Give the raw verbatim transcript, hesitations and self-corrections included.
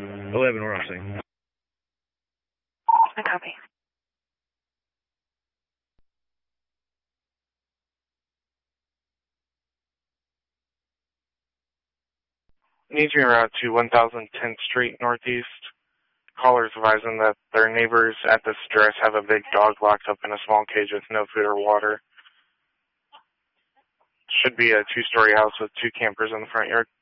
eleven Rossi. I copy. Needs me route to one thousand tenth Street Northeast. Callers advising that their neighbors at this address have a big dog locked up in a small cage with no food or water. Should be a two-story house with two campers in the front yard.